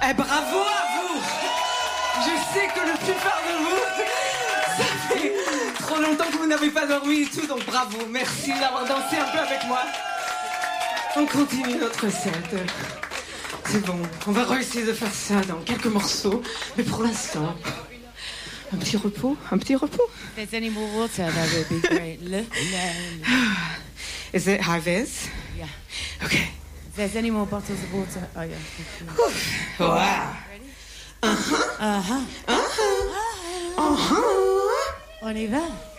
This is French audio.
Eh, bravo à vous. Je sais que la plupart de vous, ça fait trop longtemps que vous n'avez pas dormi et tout, donc bravo. Merci d'avoir dansé un peu avec moi. On continue notre set. C'est bon, on va essayer de faire ça dans quelques morceaux, mais pour l'instant, un petit repos. If there's any more water, that would be great. Is it high vis? Yeah. Okay. If there's any more bottles of water, oh yeah. Wow. On y va.